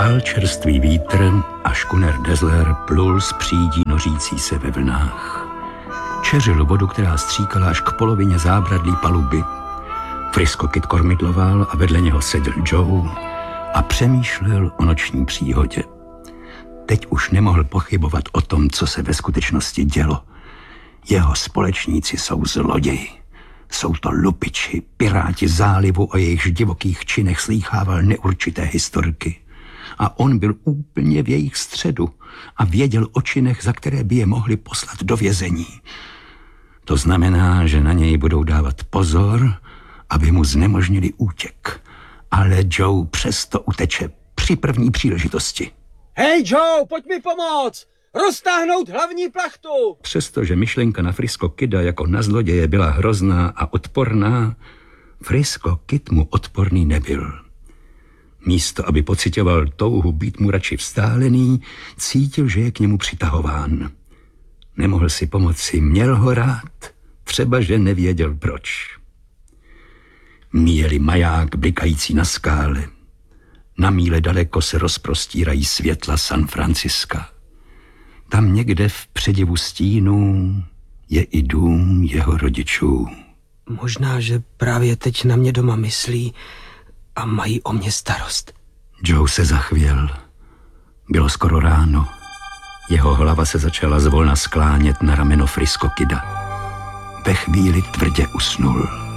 Dál čerstvý vítr a škuner Dazzler plul z přídí nořící se ve vlnách. Čeřil vodu, která stříkala až k polovině zábradlí paluby. Frisco Kid kormidloval a vedle něho seděl Joe a přemýšlel o noční příhodě. Teď už nemohl pochybovat o tom, co se ve skutečnosti dělo. Jeho společníci jsou zloději. Jsou to lupiči, piráti zálivu, o jejichž divokých činech slýchával neurčité historky. A on byl úplně v jejich středu a věděl o činech, za které by je mohli poslat do vězení. To znamená, že na něj budou dávat pozor, aby mu znemožnili útěk. Ale Joe přesto uteče při první příležitosti. Hej Joe, pojď mi pomoct! Roztáhnout hlavní plachtu! Přestože myšlenka na Frisco Kida jako na zloděje byla hrozná a odporná, Frisco Kid mu odporný nebyl. Místo, aby pocitoval touhu být mu radši vzdálený, cítil, že je k němu přitahován. Nemohl si pomoci, měl ho rád, třeba že nevěděl proč. Míjeli maják blikající na skále. Na míle daleko se rozprostírají světla San Franciska. Tam někde v předivu stínů je i dům jeho rodičů. Možná, že právě teď na mě doma myslí a mají o mě starost. Joe se zachvěl. Bylo skoro ráno. Jeho hlava se začala zvolna sklánět na rameno Frisco Kida. Ve chvíli tvrdě usnul.